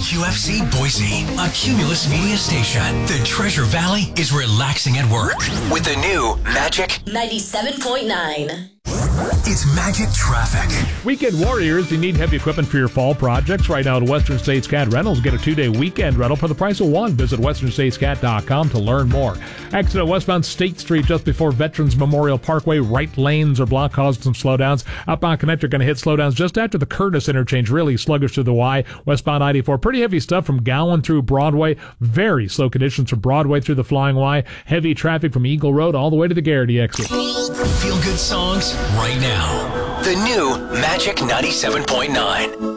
WQFC Boise, a Cumulus Media station. The Treasure Valley is relaxing at work with the new Magic 97.9. It's Magic Traffic. Weekend warriors, you need heavy equipment for your fall projects. Right now at Western States Cat Rentals, get a 2-day weekend rental for the price of one. Visit westernstatescat.com to learn more. Accident westbound State Street just before Veterans Memorial Parkway. Right lanes are blocked, causing some slowdowns. Outbound connector going to hit slowdowns just after the Curtis interchange. Really sluggish through the Y. Westbound I-84, pretty heavy stuff from Gowan through Broadway. Very slow conditions from Broadway through the Flying Y. Heavy traffic from Eagle Road all the way to the Garrity exit. Feel good songs right now. The new Magic 97.9.